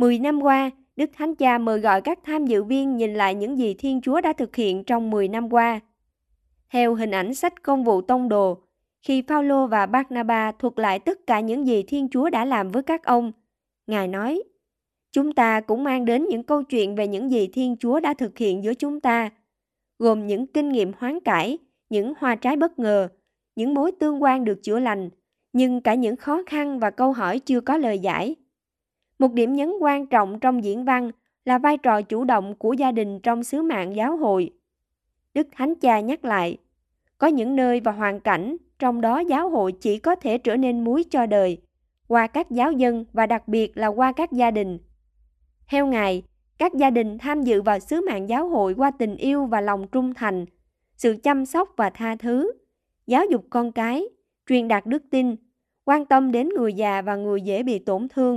10 năm qua, Đức Thánh Cha mời gọi các tham dự viên nhìn lại những gì Thiên Chúa đã thực hiện trong 10 năm qua. Theo hình ảnh sách Công vụ Tông đồ, khi Phaolô và Barnaba thuật lại tất cả những gì Thiên Chúa đã làm với các ông, Ngài nói, chúng ta cũng mang đến những câu chuyện về những gì Thiên Chúa đã thực hiện giữa chúng ta, gồm những kinh nghiệm hoán cải, những hoa trái bất ngờ, những mối tương quan được chữa lành, nhưng cả những khó khăn và câu hỏi chưa có lời giải. Một điểm nhấn quan trọng trong diễn văn là vai trò chủ động của gia đình trong sứ mạng giáo hội. Đức Thánh Cha nhắc lại, có những nơi và hoàn cảnh, trong đó giáo hội chỉ có thể trở nên muối cho đời, qua các giáo dân và đặc biệt là qua các gia đình. Theo Ngài, các gia đình tham dự vào sứ mạng giáo hội qua tình yêu và lòng trung thành, sự chăm sóc và tha thứ, giáo dục con cái, truyền đạt đức tin, quan tâm đến người già và người dễ bị tổn thương.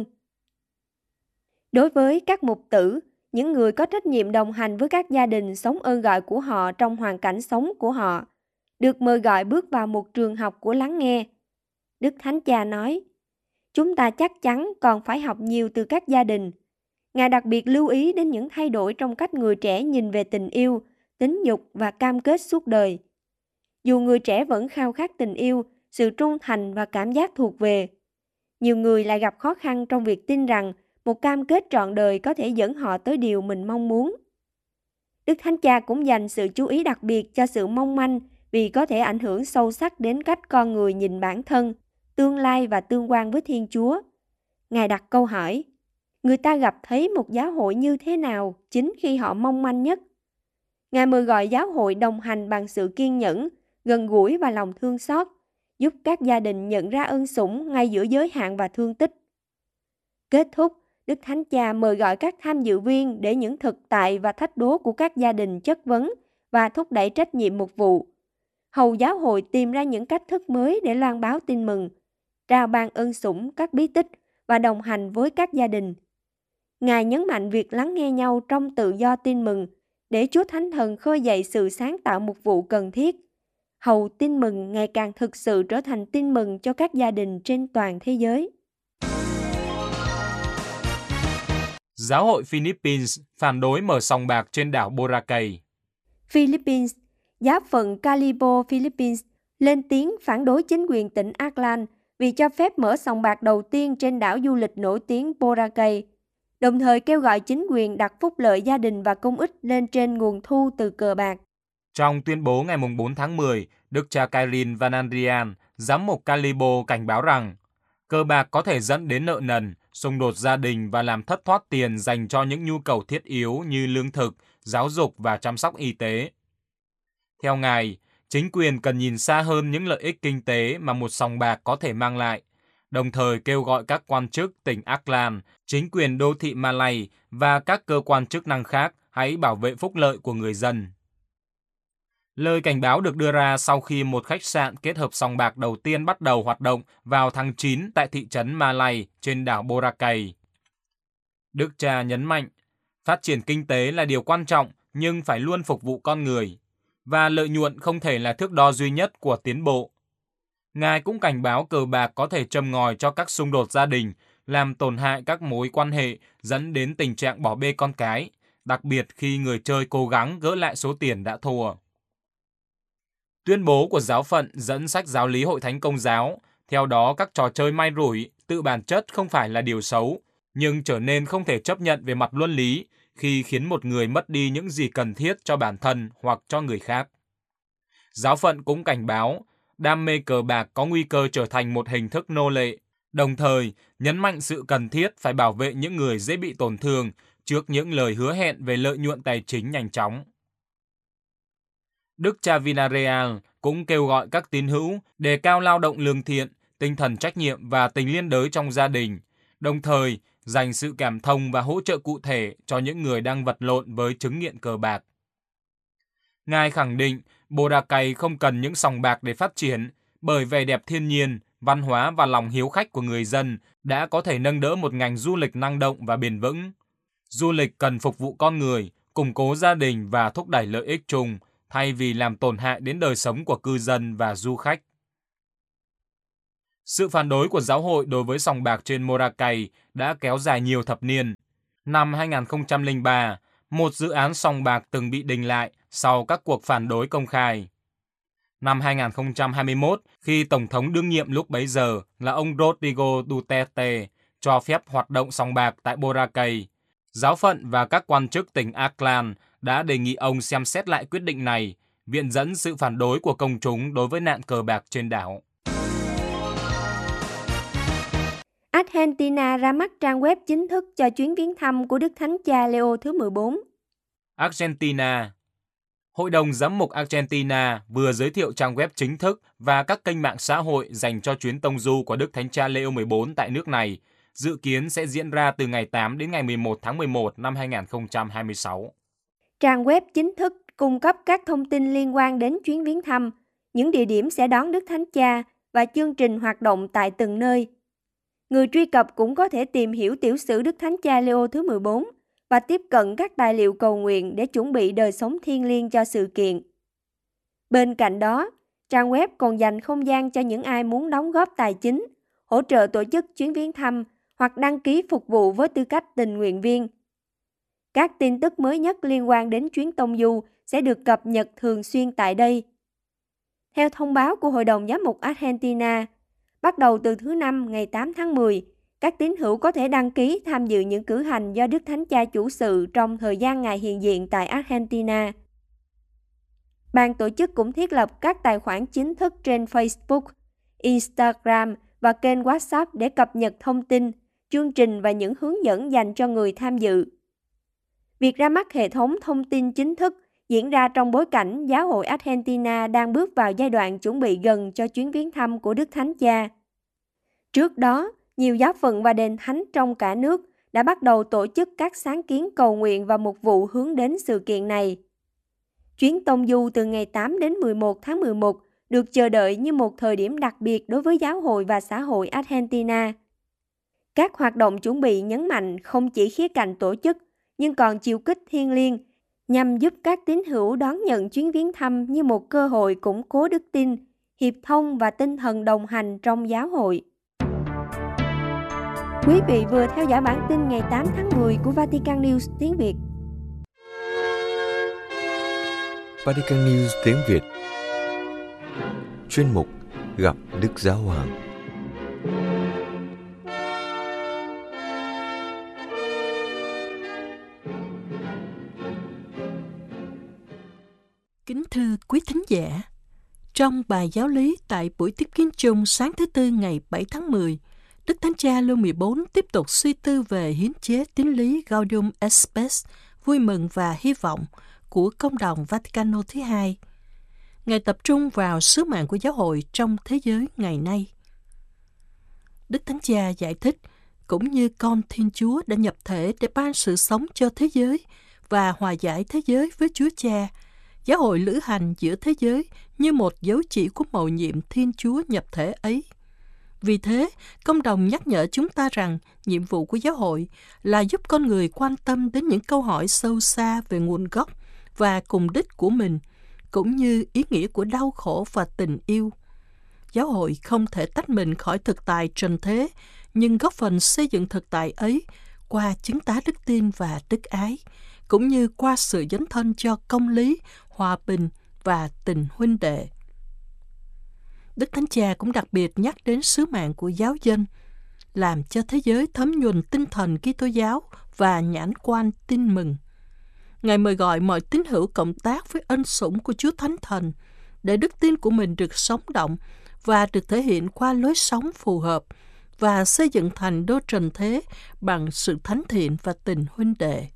Đối với các mục tử, những người có trách nhiệm đồng hành với các gia đình sống ơn gọi của họ trong hoàn cảnh sống của họ, được mời gọi bước vào một trường học của lắng nghe. Đức Thánh Cha nói, chúng ta chắc chắn còn phải học nhiều từ các gia đình. Ngài đặc biệt lưu ý đến những thay đổi trong cách người trẻ nhìn về tình yêu, tính dục và cam kết suốt đời. Dù người trẻ vẫn khao khát tình yêu, sự trung thành và cảm giác thuộc về, nhiều người lại gặp khó khăn trong việc tin rằng một cam kết trọn đời có thể dẫn họ tới điều mình mong muốn. Đức Thánh Cha cũng dành sự chú ý đặc biệt cho sự mong manh vì có thể ảnh hưởng sâu sắc đến cách con người nhìn bản thân, tương lai và tương quan với Thiên Chúa. Ngài đặt câu hỏi, người ta gặp thấy một giáo hội như thế nào chính khi họ mong manh nhất? Ngài mời gọi giáo hội đồng hành bằng sự kiên nhẫn, gần gũi và lòng thương xót, giúp các gia đình nhận ra ân sủng ngay giữa giới hạn và thương tích. Kết thúc, Đức Thánh Cha mời gọi các tham dự viên để những thực tại và thách đố của các gia đình chất vấn và thúc đẩy trách nhiệm mục vụ. Hầu giáo hội tìm ra những cách thức mới để loan báo tin mừng, trao ban ân sủng các bí tích và đồng hành với các gia đình. Ngài nhấn mạnh việc lắng nghe nhau trong tự do tin mừng để Chúa Thánh Thần khơi dậy sự sáng tạo mục vụ cần thiết. Hầu tin mừng ngày càng thực sự trở thành tin mừng cho các gia đình trên toàn thế giới. Giáo hội Philippines phản đối mở sòng bạc trên đảo Boracay. Philippines, giáo phận Calibo, Philippines lên tiếng phản đối chính quyền tỉnh Aklan vì cho phép mở sòng bạc đầu tiên trên đảo du lịch nổi tiếng Boracay, đồng thời kêu gọi chính quyền đặt phúc lợi gia đình và công ích lên trên nguồn thu từ cờ bạc. Trong tuyên bố ngày 4 tháng 10, Đức cha Kairin Vanandrian, giám mục Calibo cảnh báo rằng cờ bạc có thể dẫn đến nợ nần, xung đột gia đình và làm thất thoát tiền dành cho những nhu cầu thiết yếu như lương thực, giáo dục và chăm sóc y tế. Theo Ngài, chính quyền cần nhìn xa hơn những lợi ích kinh tế mà một sòng bạc có thể mang lại, đồng thời kêu gọi các quan chức tỉnh Aklan, chính quyền đô thị Malay và các cơ quan chức năng khác hãy bảo vệ phúc lợi của người dân. Lời cảnh báo được đưa ra sau khi một khách sạn kết hợp sòng bạc đầu tiên bắt đầu hoạt động vào tháng 9 tại thị trấn Malay trên đảo Boracay. Đức cha nhấn mạnh, phát triển kinh tế là điều quan trọng nhưng phải luôn phục vụ con người, và lợi nhuận không thể là thước đo duy nhất của tiến bộ. Ngài cũng cảnh báo cờ bạc có thể châm ngòi cho các xung đột gia đình, làm tổn hại các mối quan hệ, dẫn đến tình trạng bỏ bê con cái, đặc biệt khi người chơi cố gắng gỡ lại số tiền đã thua. Tuyên bố của giáo phận dẫn sách giáo lý Hội Thánh Công giáo, theo đó các trò chơi may rủi tự bản chất không phải là điều xấu, nhưng trở nên không thể chấp nhận về mặt luân lý khi khiến một người mất đi những gì cần thiết cho bản thân hoặc cho người khác. Giáo phận cũng cảnh báo, đam mê cờ bạc có nguy cơ trở thành một hình thức nô lệ, đồng thời nhấn mạnh sự cần thiết phải bảo vệ những người dễ bị tổn thương trước những lời hứa hẹn về lợi nhuận tài chính nhanh chóng. Đức cha Villarreal cũng kêu gọi các tín hữu đề cao lao động lương thiện, tinh thần trách nhiệm và tình liên đới trong gia đình, đồng thời dành sự cảm thông và hỗ trợ cụ thể cho những người đang vật lộn với chứng nghiện cờ bạc. Ngài khẳng định Boracay không cần những sòng bạc để phát triển, bởi vẻ đẹp thiên nhiên, văn hóa và lòng hiếu khách của người dân đã có thể nâng đỡ một ngành du lịch năng động và bền vững. Du lịch cần phục vụ con người, củng cố gia đình và thúc đẩy lợi ích chung, thay vì làm tổn hại đến đời sống của cư dân và du khách. Sự phản đối của giáo hội đối với sòng bạc trên Boracay đã kéo dài nhiều thập niên. Năm 2003, một dự án sòng bạc từng bị đình lại sau các cuộc phản đối công khai. Năm 2021, khi Tổng thống đương nhiệm lúc bấy giờ là ông Rodrigo Duterte cho phép hoạt động sòng bạc tại Boracay, giáo phận và các quan chức tỉnh Aklan đã đề nghị ông xem xét lại quyết định này, viện dẫn sự phản đối của công chúng đối với nạn cờ bạc trên đảo. Argentina ra mắt trang web chính thức cho chuyến viếng thăm của Đức Thánh Cha Leo thứ 14. Argentina. Hội đồng Giám mục Argentina vừa giới thiệu trang web chính thức và các kênh mạng xã hội dành cho chuyến tông du của Đức Thánh Cha Leo 14 tại nước này, dự kiến sẽ diễn ra từ ngày 8 đến ngày 11 tháng 11 năm 2026. Trang web chính thức cung cấp các thông tin liên quan đến chuyến viếng thăm, những địa điểm sẽ đón Đức Thánh Cha và chương trình hoạt động tại từng nơi. Người truy cập cũng có thể tìm hiểu tiểu sử Đức Thánh Cha Leo thứ 14 và tiếp cận các tài liệu cầu nguyện để chuẩn bị đời sống thiêng liêng cho sự kiện. Bên cạnh đó, trang web còn dành không gian cho những ai muốn đóng góp tài chính, hỗ trợ tổ chức chuyến viếng thăm hoặc đăng ký phục vụ với tư cách tình nguyện viên. Các tin tức mới nhất liên quan đến chuyến tông du sẽ được cập nhật thường xuyên tại đây. Theo thông báo của Hội đồng Giám mục Argentina, bắt đầu từ thứ Năm ngày 8 tháng 10, các tín hữu có thể đăng ký tham dự những cử hành do Đức Thánh Cha chủ sự trong thời gian Ngài hiện diện tại Argentina. Ban tổ chức cũng thiết lập các tài khoản chính thức trên Facebook, Instagram và kênh WhatsApp để cập nhật thông tin, chương trình và những hướng dẫn dành cho người tham dự. Việc ra mắt hệ thống thông tin chính thức diễn ra trong bối cảnh Giáo hội Argentina đang bước vào giai đoạn chuẩn bị gần cho chuyến viếng thăm của Đức Thánh Cha. Trước đó, nhiều giáo phận và đền thánh trong cả nước đã bắt đầu tổ chức các sáng kiến cầu nguyện và mục vụ hướng đến sự kiện này. Chuyến tông du từ ngày 8 đến 11 tháng 11 được chờ đợi như một thời điểm đặc biệt đối với giáo hội và xã hội Argentina. Các hoạt động chuẩn bị nhấn mạnh không chỉ khía cạnh tổ chức, nhưng còn chiều kích thiêng liêng, nhằm giúp các tín hữu đón nhận chuyến viếng thăm như một cơ hội củng cố đức tin, hiệp thông và tinh thần đồng hành trong giáo hội. Quý vị vừa theo dõi bản tin ngày 8 tháng 10 của Vatican News tiếng Việt. Vatican News tiếng Việt. Chuyên mục Gặp Đức Giáo Hoàng. Kính thưa quý thính giả, trong bài giáo lý tại buổi tiếp kiến chung sáng thứ Tư ngày 7 tháng 10, Đức Thánh Cha Leo 14 tiếp tục suy tư về hiến chế tín lý Gaudium et Spes, vui mừng và hy vọng của công đồng Vaticano thứ hai. Ngài tập trung vào sứ mạng của giáo hội trong thế giới ngày nay. Đức Thánh Cha giải thích, cũng như con Thiên Chúa đã nhập thể để ban sự sống cho thế giới và hòa giải thế giới với Chúa Cha, giáo hội lữ hành giữa thế giới như một dấu chỉ của mầu nhiệm Thiên Chúa nhập thể ấy. Vì thế, công đồng nhắc nhở chúng ta rằng nhiệm vụ của giáo hội là giúp con người quan tâm đến những câu hỏi sâu xa về nguồn gốc và cùng đích của mình, cũng như ý nghĩa của đau khổ và tình yêu. Giáo hội không thể tách mình khỏi thực tại trần thế, nhưng góp phần xây dựng thực tại ấy qua chứng tá đức tin và đức ái, cũng như qua sự dấn thân cho công lý, hòa bình và tình huynh đệ. Đức Thánh Cha cũng đặc biệt nhắc đến sứ mạng của giáo dân, làm cho thế giới thấm nhuần tinh thần Kitô giáo và nhãn quan tin mừng. Ngài mời gọi mọi tín hữu cộng tác với ân sủng của Chúa Thánh Thần, để đức tin của mình được sống động và được thể hiện qua lối sống phù hợp, và xây dựng thành đô trần thế bằng sự thánh thiện và tình huynh đệ.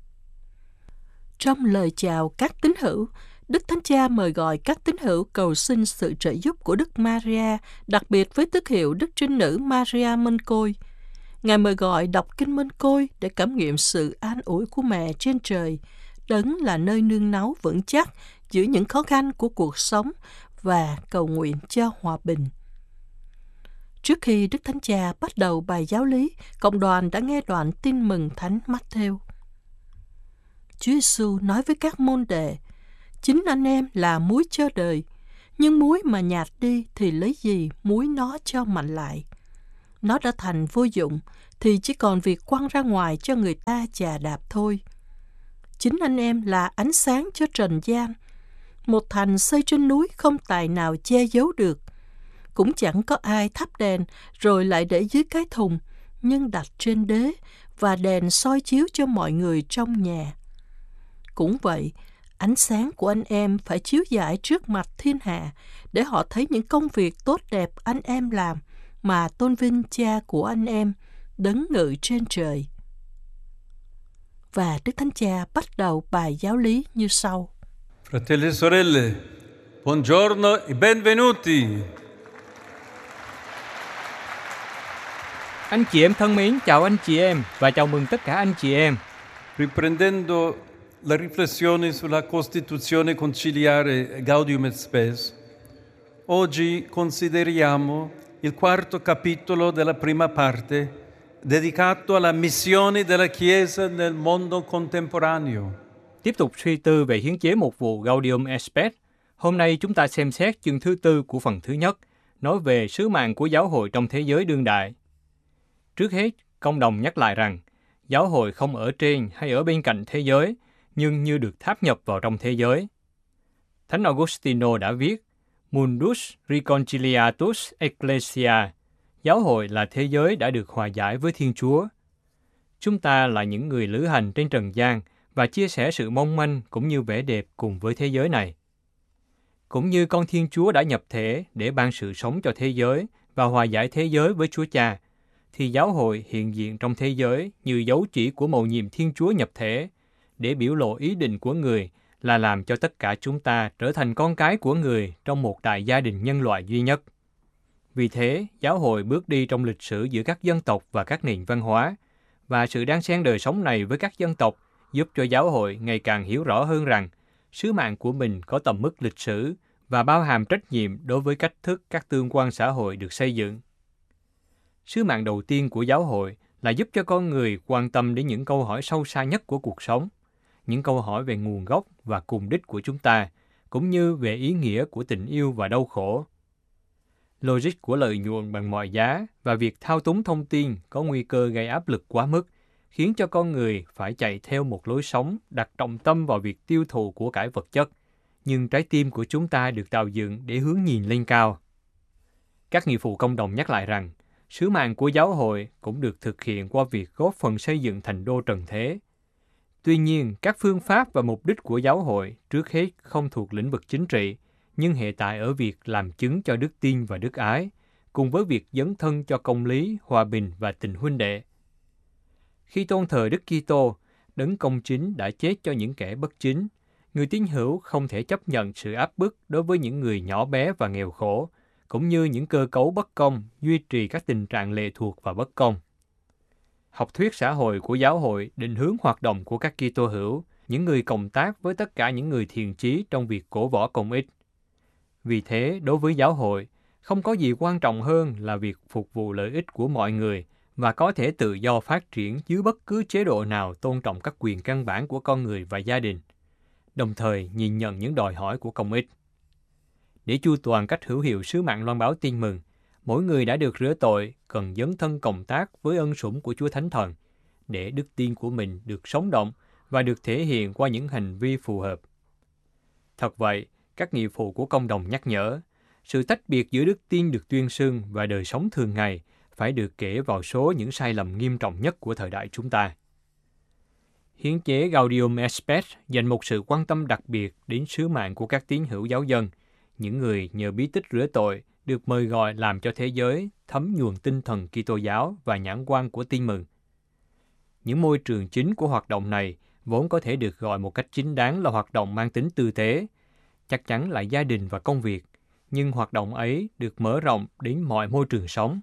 Trong lời chào các tín hữu, Đức Thánh Cha mời gọi các tín hữu cầu xin sự trợ giúp của Đức Maria, đặc biệt với tước hiệu Đức Trinh Nữ Maria Mân Côi. Ngài mời gọi đọc Kinh Mân Côi để cảm nghiệm sự an ủi của mẹ trên trời, đấng là nơi nương náu vững chắc giữa những khó khăn của cuộc sống, và cầu nguyện cho hòa bình. Trước khi Đức Thánh Cha bắt đầu bài giáo lý, cộng đoàn đã nghe đoạn tin mừng Thánh Mát-thêu. Chúa Giêsu nói với các môn đệ, chính anh em là muối cho đời, nhưng muối mà nhạt đi thì lấy gì muối nó cho mạnh lại. Nó đã thành vô dụng thì chỉ còn việc quăng ra ngoài cho người ta chà đạp thôi. Chính anh em là ánh sáng cho trần gian. Một thành xây trên núi không tài nào che giấu được. Cũng chẳng có ai thắp đèn rồi lại để dưới cái thùng, nhưng đặt trên đế và đèn soi chiếu cho mọi người trong nhà. Cũng vậy, ánh sáng của anh em phải chiếu rải trước mặt thiên hạ để họ thấy những công việc tốt đẹp anh em làm mà tôn vinh Cha của anh em, đấng ngự trên trời. Và Đức Thánh Cha bắt đầu bài giáo lý như sau. Fratelli e sorelle, buongiorno e benvenuti. Anh chị em thân mến, chào anh chị em và chào mừng tất cả anh chị em. Riprendendo la riflessione sulla Costituzione conciliare Gaudium et Spes, oggi consideriamo il quarto capitolo della prima parte dedicato alla missione della Chiesa nel mondo contemporaneo. Tiếp tục suy tư về hiến chế mục vụ Gaudium et Spes. Hôm nay chúng ta xem xét chương thứ tư của phần thứ nhất, nói về sứ mạng của giáo hội trong thế giới đương đại. Trước hết, công đồng nhắc lại rằng, giáo hội không ở trên hay ở bên cạnh thế giới, nhưng như được tháp nhập vào trong thế giới. Thánh Augustino đã viết, Mundus reconciliatus ecclesia, giáo hội là thế giới đã được hòa giải với Thiên Chúa. Chúng ta là những người lữ hành trên trần gian và chia sẻ sự mong manh cũng như vẻ đẹp cùng với thế giới này. Cũng như con Thiên Chúa đã nhập thể để ban sự sống cho thế giới và hòa giải thế giới với Chúa Cha, thì giáo hội hiện diện trong thế giới như dấu chỉ của mầu nhiệm Thiên Chúa nhập thể, để biểu lộ ý định của người là làm cho tất cả chúng ta trở thành con cái của người trong một đại gia đình nhân loại duy nhất. Vì thế, giáo hội bước đi trong lịch sử giữa các dân tộc và các nền văn hóa, và sự đan xen đời sống này với các dân tộc giúp cho giáo hội ngày càng hiểu rõ hơn rằng sứ mạng của mình có tầm mức lịch sử và bao hàm trách nhiệm đối với cách thức các tương quan xã hội được xây dựng. Sứ mạng đầu tiên của giáo hội là giúp cho con người quan tâm đến những câu hỏi sâu xa nhất của cuộc sống, những câu hỏi về nguồn gốc và cùng đích của chúng ta, cũng như về ý nghĩa của tình yêu và đau khổ. Logic của lợi nhuận bằng mọi giá và việc thao túng thông tin có nguy cơ gây áp lực quá mức, khiến cho con người phải chạy theo một lối sống đặt trọng tâm vào việc tiêu thụ của cải vật chất, nhưng trái tim của chúng ta được tạo dựng để hướng nhìn lên cao. Các nghị phụ công đồng nhắc lại rằng, sứ mạng của giáo hội cũng được thực hiện qua việc góp phần xây dựng thành đô trần thế. Tuy nhiên, các phương pháp và mục đích của giáo hội trước hết không thuộc lĩnh vực chính trị, nhưng hệ tại ở việc làm chứng cho đức tin và đức ái, cùng với việc dấn thân cho công lý, hòa bình và tình huynh đệ. Khi tôn thờ Đức Kitô, đấng công chính đã chết cho những kẻ bất chính, người tín hữu không thể chấp nhận sự áp bức đối với những người nhỏ bé và nghèo khổ, cũng như những cơ cấu bất công duy trì các tình trạng lệ thuộc và bất công. Học thuyết xã hội của giáo hội định hướng hoạt động của các Kitô hữu, những người cộng tác với tất cả những người thiện chí trong việc cổ võ công ích. Vì thế, đối với giáo hội, không có gì quan trọng hơn là việc phục vụ lợi ích của mọi người và có thể tự do phát triển dưới bất cứ chế độ nào tôn trọng các quyền căn bản của con người và gia đình, đồng thời nhìn nhận những đòi hỏi của công ích. Để chu toàn cách hữu hiệu sứ mạng loan báo tin mừng, mỗi người đã được rửa tội cần dấn thân cộng tác với ân sủng của Chúa Thánh Thần, để đức tin của mình được sống động và được thể hiện qua những hành vi phù hợp. Thật vậy, các nghị phụ của công đồng nhắc nhở, sự tách biệt giữa đức tin được tuyên xưng và đời sống thường ngày phải được kể vào số những sai lầm nghiêm trọng nhất của thời đại chúng ta. Hiến chế Gaudium et Spes dành một sự quan tâm đặc biệt đến sứ mạng của các tín hữu giáo dân, những người nhờ bí tích rửa tội được mời gọi làm cho thế giới thấm nhuần tinh thần Kitô giáo và nhãn quan của tin mừng. Những môi trường chính của hoạt động này vốn có thể được gọi một cách chính đáng là hoạt động mang tính tư tế, chắc chắn là gia đình và công việc, nhưng hoạt động ấy được mở rộng đến mọi môi trường sống.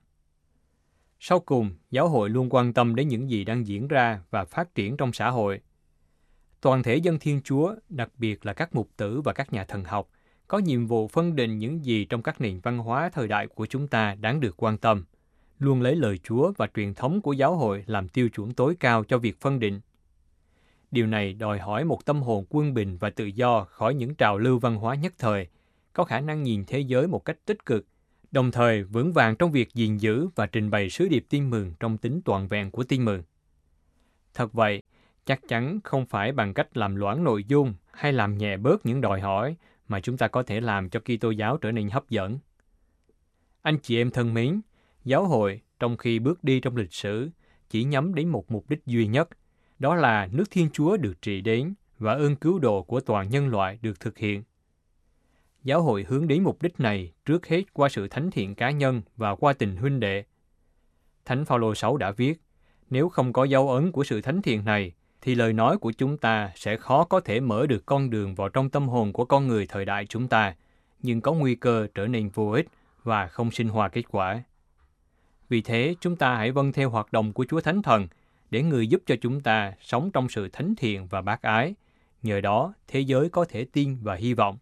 Sau cùng, giáo hội luôn quan tâm đến những gì đang diễn ra và phát triển trong xã hội. Toàn thể dân Thiên Chúa, đặc biệt là các mục tử và các nhà thần học, có nhiệm vụ phân định những gì trong các nền văn hóa thời đại của chúng ta đáng được quan tâm, luôn lấy lời Chúa và truyền thống của giáo hội làm tiêu chuẩn tối cao cho việc phân định. Điều này đòi hỏi một tâm hồn quân bình và tự do khỏi những trào lưu văn hóa nhất thời, có khả năng nhìn thế giới một cách tích cực, đồng thời vững vàng trong việc gìn giữ và trình bày sứ điệp tin mừng trong tính toàn vẹn của tin mừng. Thật vậy, chắc chắn không phải bằng cách làm loãng nội dung hay làm nhẹ bớt những đòi hỏi mà chúng ta có thể làm cho Kitô giáo trở nên hấp dẫn. Anh chị em thân mến, giáo hội trong khi bước đi trong lịch sử chỉ nhắm đến một mục đích duy nhất, đó là nước Thiên Chúa được trị đến và ơn cứu độ của toàn nhân loại được thực hiện. Giáo hội hướng đến mục đích này trước hết qua sự thánh thiện cá nhân và qua tình huynh đệ. Thánh Phaolô 6 đã viết, nếu không có dấu ấn của sự thánh thiện này, thì lời nói của chúng ta sẽ khó có thể mở được con đường vào trong tâm hồn của con người thời đại chúng ta, nhưng có nguy cơ trở nên vô ích và không sinh hoa kết quả. Vì thế, chúng ta hãy vâng theo hoạt động của Chúa Thánh Thần để Người giúp cho chúng ta sống trong sự thánh thiện và bác ái. Nhờ đó, thế giới có thể tin và hy vọng.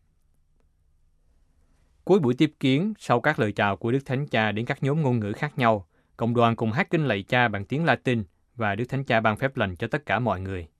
Cuối buổi tiếp kiến, sau các lời chào của Đức Thánh Cha đến các nhóm ngôn ngữ khác nhau, cộng đoàn cùng hát kinh lạy Cha bằng tiếng Latin và Đức Thánh Cha ban phép lành cho tất cả mọi người.